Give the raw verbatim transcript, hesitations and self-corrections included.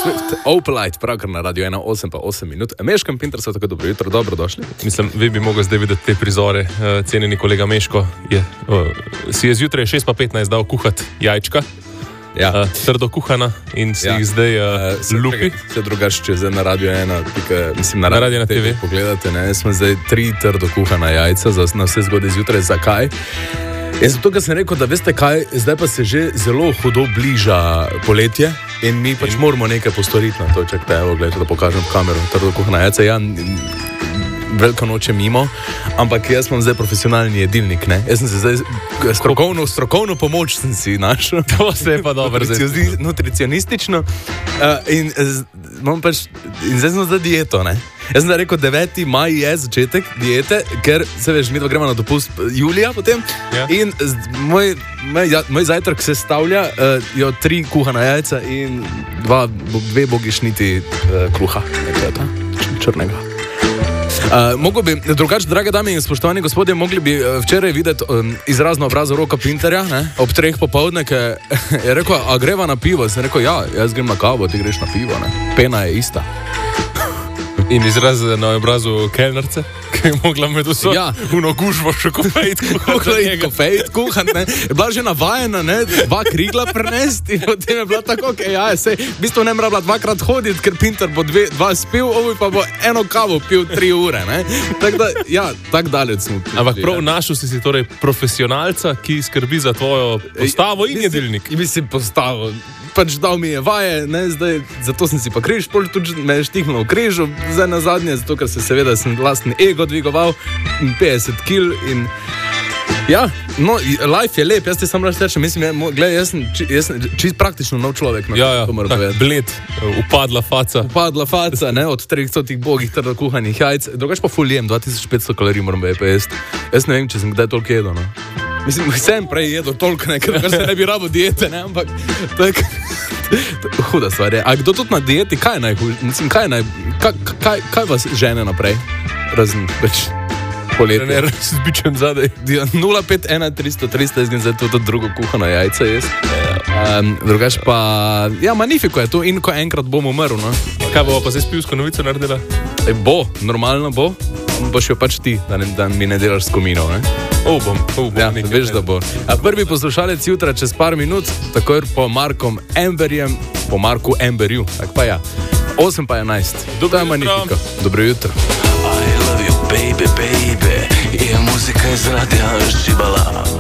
Swift, Opalite, pravkar na Radio ena, osem pa osem minut. Meško in Pinter so tako dobro jutro, dobrodošli. Mislim, vi bi mogli zdaj videti te prizore. Uh, cenjeni kolega Meško je, uh, si je zjutraj šest pa petnajst dal kuhati jajčka. Ja. Uh, trdo kuhana in si Ja. jih zdaj uh, Uh, lupi. Vse drugače, če zdaj na Radio ena, pika, mislim, na Na Radio Radio ena ena te ve. pogledate, ne, smo zdaj tri trdo kuhana jajca za, na vse zgodaj zjutraj. Zakaj? Je zato, ker sem rekel, da veste kaj, zdaj pa se že zelo hudo bliža poletje in mi pač moramo nekaj postoriti na to. Čakajte, evo, gledajte, da pokažem v kamero. Trdo kuhana jajca, ja, veliko noče mimo, ampak jaz sem zdaj profesionalni jedilnik, ne. Jaz sem se zdaj strokovno, strokovno pomoč sem si našel. To se je pa dobro zdaj. Nutrici- Nutricionistično. Uh, in, z, imam pač, in zdaj sem za dieto, ne. Jaz sem zdaj rekel, deveti maj je začetek diete, ker se veš, mi dva gremo na dopust julija potem. Ja. In z, moj, moj, ja, moj zajtrk se stavlja, uh, jo tri kuhana jajca in dva, dve bogišniti uh, kruha, nekaj ta, črnega. Uh, mogo bi, drugače, drage dame in spoštovani gospodje, mogli bi uh, včeraj videti um, izrazno obrazo Roka Pinterja, ne, ob treh popoldne, ki je rekel, a greva na pivo. Sem rekel, ja, jaz grem na kavo, ti greš na pivo, ne. Pena je ista. In izraz na obrazu kelnerce, ki je mogla med vso Ja. uno gužvo še kofejt Kuhaj, kofejt, kuhan, ne. Je bila že navajena, ne, dva krigla prenesti in potem je bila tako, okay, ja, sej, v bistvu ne mora bila dvakrat hoditi, ker Pinter bo dve, dva spil, ovi pa bo eno kavo pil tri ure, ne. Tako da, ja, tako daleč smo. prišli, Ampak prav ja. našel si si torej profesionalca, ki skrbi za tvojo postavo in Mislim- jedilnik. Mislim, postavil. Pač dal mi je vaje, ne, zdaj, zato sem si pa križ, pol tudi me je štihnil v križu, zdaj na zadnje, zato ker se seveda sem lastni ego dvigoval, petdeset kil in ja, no, life je lep, jaz ti sam rečem, mislim, ja, mo- glej, jaz sem, či, jaz sem čist praktično nov človek, no, Ja, ja, to moram tak povedati. bled, upadla faca. Padla faca, ne, od trehstotih bogih trdo kuhanih jajc, drugač pa fuljem, dva tisoč petsto kalorij moram pa jesti. Jaz ne vem, če sem kdaj toliko jedel, no. Mislim, sem prej jedel toliko, ne, ker se ne bi rabo diete, ne, ampak tak, huda stvar je. A kdo tudi na dieti, kaj je najhujše, mislim, kaj je naj, kaj, kaj, kaj vas žene naprej, razen več poletje? Ne, s bičem zadaj. nula pet ena tristo tristo, jaz grem zdaj tudi drugo kuhano jajce jesti. Um, drugač pa, ja, magnifiko je to in ko enkrat bom umrl, no. Kaj bo pa zdaj s pivsko novico naredila? E, bo, normalno bo, boš jo pač ti, da, ne, da mi ne delaš s komino, ne? O, bom, o, bom. Ja, nekaj veš, ne- da bo. A prvi poslušalec jutra čez par minut, takoj po Markom Emberjem, po Marku Emberju, tako pa ja. osem pa enajst. Dobro To je jutro. magnifiko. Dobro jutro. I love you baby, baby. Je muzika iz radija žibala.